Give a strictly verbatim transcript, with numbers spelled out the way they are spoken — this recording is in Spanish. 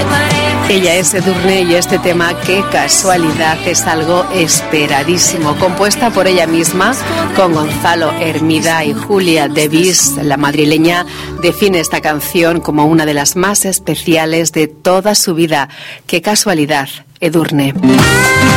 Ella es Edurne y este tema, Qué casualidad, es algo esperadísimo. Compuesta por ella misma, con Gonzalo Hermida y Julia Devis, la madrileña define esta canción como una de las más especiales de toda su vida. Qué casualidad, Edurne.